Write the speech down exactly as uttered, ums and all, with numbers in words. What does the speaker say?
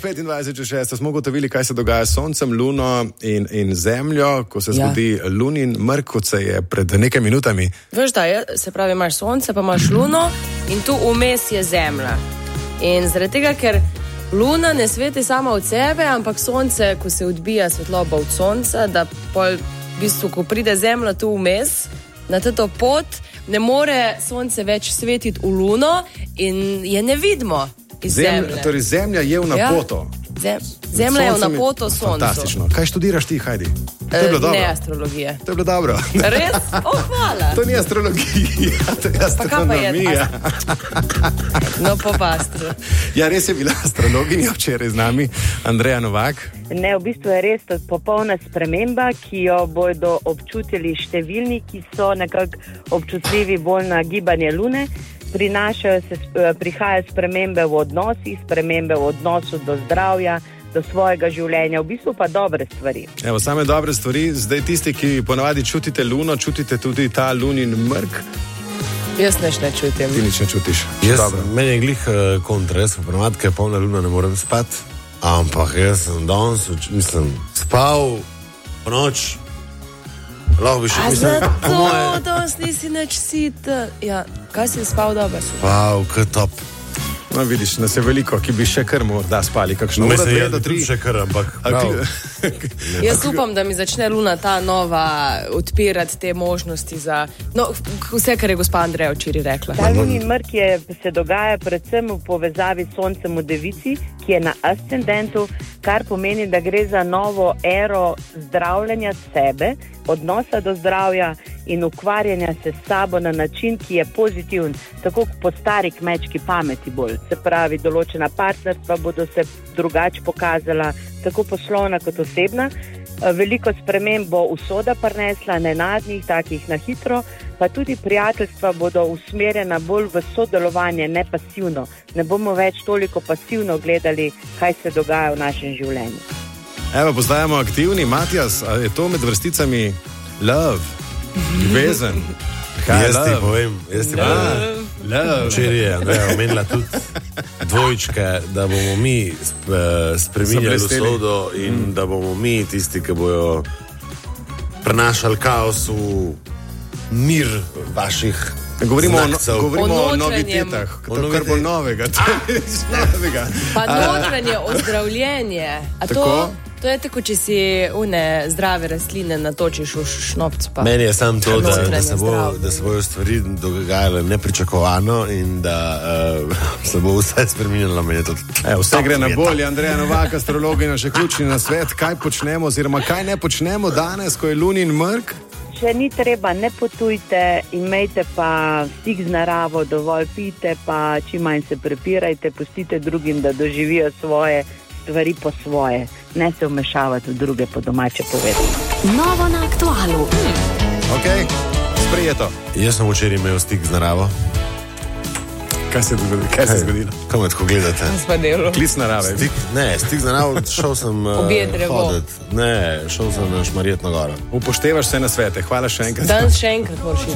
petindvajset čez šesto smo ugotovili, kaj se dogaja s Soncem, Luno in, in Zemljo, ko se zgodi ja. lunin mrk, kot se je pred nekaj minutami. Veš da, je, se pravi, imaš Sonce, pa imaš Luno in tu vmes je Zemlja. In zaradi tega, ker Luna ne sveti sama od sebe, ampak Sonce, ko se odbija svetloba od Sonca, da pol, v bistvu, ko pride Zemlja tu vmes, na to pot, ne more Sonce več svetiti v Luno in je ne vidimo iz Zemlje. Zemlja, torej Zemlja je v napoto. Ja. Zem, zemlja je v napoto Soncu. Fantastično. Kaj študiraš ti, Heidi? To je bilo e, dobro. Ne astrologije. To je bilo dobro. Res? O, oh, hvala. To ni astrologija, to je astronomija. No, po pastru. Ja, res je bila astrologinja včeraj z nami, Andreja Novak. Ne, v bistvu je res to popolna sprememba, ki jo bodo občutili številni, ki so nekako občutljivi bolj na gibanje Lune. Prinašajo se, prihajajo spremembe v odnosih, spremembe v odnosu do zdravja, do svojega življenja, v bistvu pa dobre stvari. Evo, same dobre stvari. Zdaj tisti, ki ponavadi čutite Luno, čutite tudi ta lunin mrk? Jaz nič ne čutim. Ti nič ne čutiš. Jaz, meni je glih uh, kontra, jaz v prematke polna Luna ne morem spati, ampak jaz sem danes, mislim, spal po noč. Lahko bi še A mislim, zato, moje... danes nisi nič sit. Ja, kaj si spal dobro? Spal, kaj top. No, vidiš, nas je veliko, ki bi še kar morda spali. Kakšno uro, dve do tri. Še kar, ampak Jaz upam, da mi začne Luna ta nova odpirati te možnosti za... No, vse, kar je gospa Andreja včeraj rekla. Ta lunin mrk je, se dogaja predvsem v povezavi s Soncem v Devici, ki je na ascendentu, kar pomeni, da gre za novo ero zdravljenja sebe, odnosa do zdravja in ukvarjanja se s sabo na način, ki je pozitiven, tako po stari kmečki pameti bolj. Se pravi, določena partnerstva bodo se drugače pokazala, tako poslovna kot osebna. Veliko sprememb bo usoda prinesla, nenadnih, takih na hitro, pa tudi prijateljstva bodo usmerjena bolj v sodelovanje, ne pasivno. Ne bomo več toliko pasivno gledali, kaj se dogaja v našem življenju. Evo, postajamo aktivni. Matjas, a je to med vrsticami love, ljubezen? Jaz ti povem, jaz ti povem. Včeraj je Andreja omenila tudi dvojčke, da bomo mi sp, spreminjali usodo in mm. da bomo mi tisti, ki bojo prenašali kaos v mir vaših Govorimo, o, govorimo o, o novitetah, to kar bo novega. novega. Pa notranje ozdravljenje. A to, to je tako, če si une zdrave rastline natočiš v šnopc. Pa. Meni je samo to, da, da, se bo, da se bojo stvari dogajale nepričakovano in da uh, se bo vse spreminjalo. E, vse gre na bolje. Andreja Novak, astrologinja, še ključni na svet. Kaj počnemo oziroma kaj ne počnemo danes, ko je lunin mrk? Če ni treba, ne potujte, imejte pa stik z naravo, dovolj pite, pa čim manj se prepirajte, pustite drugim, da doživijo svoje stvari po svoje. Ne se vmešavati v druge, po domače povedati. Novo na aktualu. Ok, sprejeto. Jaz sem včeraj imel stik z naravo. Kaj se je zgodilo? Kaj se je zgodilo? Kaj me tako gledate? Klic narave. Stik, ne, stik z naravo, šel sem uh, hoditi. Ne, šel sem na Šmarjetno goro. Upoštevaš se na svete. Hvala še enkrat. Danes še enkrat moraš iti.